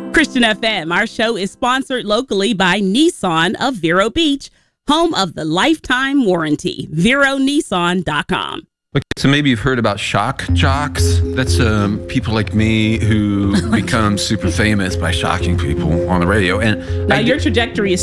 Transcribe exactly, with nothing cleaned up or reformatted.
Christian F M, our show is sponsored locally by Nissan of Vero Beach, home of the lifetime warranty. Vero Nissan dot com. Okay, so maybe you've heard about shock jocks. That's um, people like me who become super famous by shocking people on the radio. And Now, I your did- trajectory is